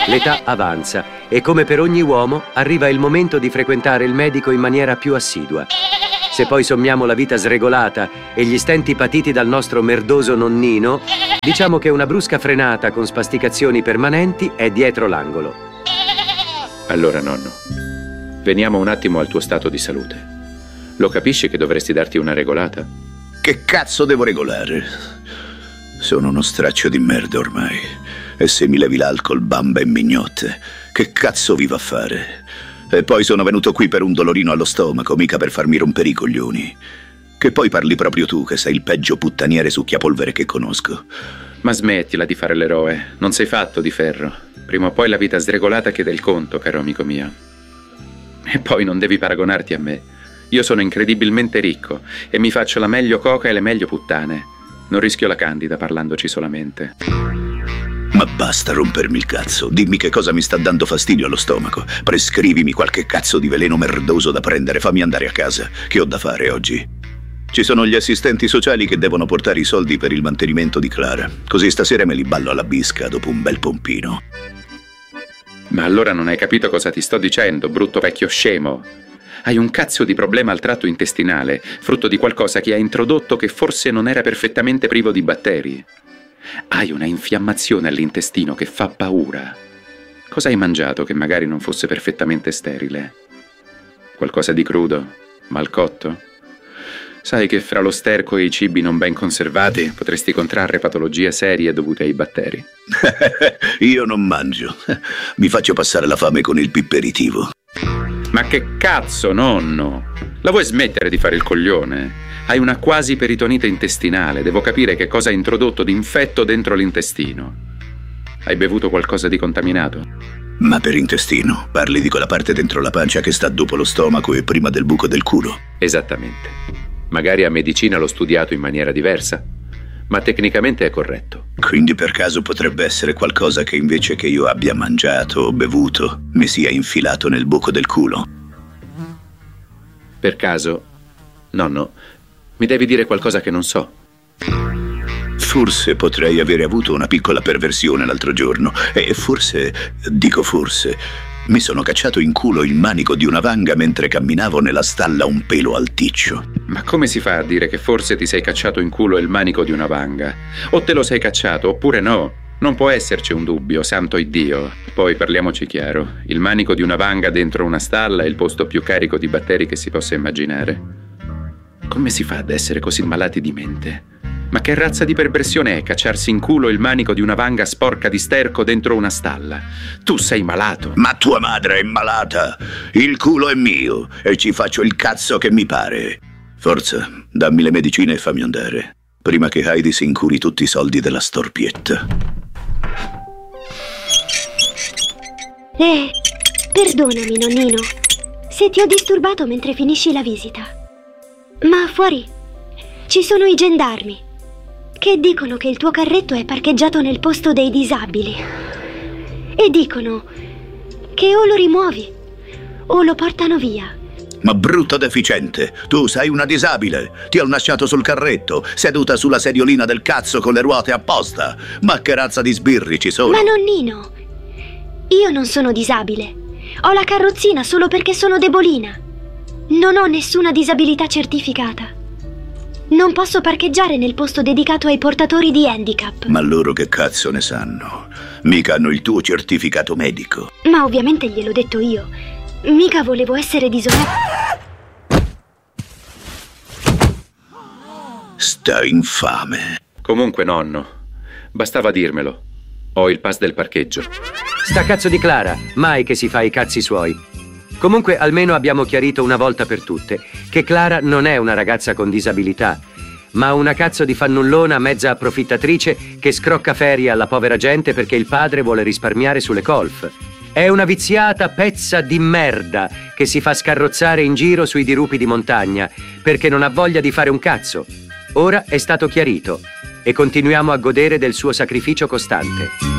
L'età avanza e, come per ogni uomo, arriva il momento di frequentare il medico in maniera più assidua. Se poi sommiamo la vita sregolata e gli stenti patiti dal nostro merdoso nonnino, diciamo che una brusca frenata con spasticazioni permanenti è dietro l'angolo. Allora, nonno, veniamo un attimo al tuo stato di salute. Lo capisci che dovresti darti una regolata? Che cazzo devo regolare? Sono uno straccio di merda ormai. E se mi levi l'alcol, bamba e mignotte, che cazzo vivo a fare? E poi sono venuto qui per un dolorino allo stomaco, mica per farmi rompere i coglioni. Che poi parli proprio tu, che sei il peggio puttaniere succhiapolvere che conosco. Ma smettila di fare l'eroe, non sei fatto di ferro. Prima o poi la vita sregolata chiede il conto, caro amico mio. E poi non devi paragonarti a me. Io sono incredibilmente ricco e mi faccio la meglio coca e le meglio puttane. Non rischio la candida parlandoci solamente. Ma basta rompermi il cazzo, dimmi che cosa mi sta dando fastidio allo stomaco. Prescrivimi qualche cazzo di veleno merdoso da prendere, fammi andare a casa, che ho da fare oggi. Ci sono gli assistenti sociali che devono portare i soldi per il mantenimento di Clara, così stasera me li ballo alla bisca dopo un bel pompino. Ma allora non hai capito cosa ti sto dicendo, brutto vecchio scemo. Hai un cazzo di problema al tratto intestinale, frutto di qualcosa che hai introdotto che forse non era perfettamente privo di batteri. Hai una infiammazione all'intestino che fa paura. Cosa hai mangiato che magari non fosse perfettamente sterile? Qualcosa di crudo? Mal cotto? Sai che fra lo sterco e i cibi non ben conservati potresti contrarre patologie serie dovute ai batteri. Io non mangio. Mi faccio passare la fame con il piperitivo. Ma che cazzo, nonno? La vuoi smettere di fare il coglione? Hai una quasi peritonite intestinale. Devo capire che cosa hai introdotto di infetto dentro l'intestino. Hai bevuto qualcosa di contaminato? Ma per intestino parli di quella parte dentro la pancia che sta dopo lo stomaco e prima del buco del culo? Esattamente. Magari a medicina l'ho studiato in maniera diversa, ma tecnicamente è corretto. Quindi per caso potrebbe essere qualcosa che invece che io abbia mangiato o bevuto mi sia infilato nel buco del culo? Per caso, nonno, mi devi dire qualcosa che non so. Forse potrei avere avuto una piccola perversione l'altro giorno e forse, dico forse, mi sono cacciato in culo il manico di una vanga mentre camminavo nella stalla un pelo alticcio. Ma come si fa a dire che forse ti sei cacciato in culo il manico di una vanga? O te lo sei cacciato oppure no? Non può esserci un dubbio, santo Iddio. Poi parliamoci chiaro, il manico di una vanga dentro una stalla è il posto più carico di batteri che si possa immaginare. Come si fa ad essere così malati di mente? Ma che razza di perversione è cacciarsi in culo il manico di una vanga sporca di sterco dentro una stalla? Tu sei malato. Ma tua madre è malata. Il culo è mio e ci faccio il cazzo che mi pare. Forza, dammi le medicine e fammi andare, prima che Heidi si incuri tutti i soldi della storpietta. Perdonami, nonnino, se ti ho disturbato mentre finisci la visita. Ma fuori ci sono i gendarmi che dicono che il tuo carretto è parcheggiato nel posto dei disabili e dicono che o lo rimuovi o lo portano via. Ma brutto deficiente, tu sei una disabile. Ti ho lasciato sul carretto, seduta sulla sediolina del cazzo con le ruote apposta. Ma che razza di sbirri ci sono? Ma nonnino, io non sono disabile. Ho la carrozzina solo perché sono debolina. Non ho nessuna disabilità certificata. Non posso parcheggiare nel posto dedicato ai portatori di handicap. Ma loro che cazzo ne sanno? Mica hanno il tuo certificato medico. Ma ovviamente gliel'ho detto io. Mica volevo essere disonesta. Sta infame. Comunque, nonno, bastava dirmelo. Ho il pass del parcheggio. Sta cazzo di Clara, mai che si fa i cazzi suoi. Comunque almeno abbiamo chiarito una volta per tutte che Clara non è una ragazza con disabilità, ma una cazzo di fannullona mezza approfittatrice che scrocca ferie alla povera gente perché il padre vuole risparmiare sulle golf. È una viziata pezza di merda che si fa scarrozzare in giro sui dirupi di montagna perché non ha voglia di fare un cazzo. Ora è stato chiarito e continuiamo a godere del suo sacrificio costante.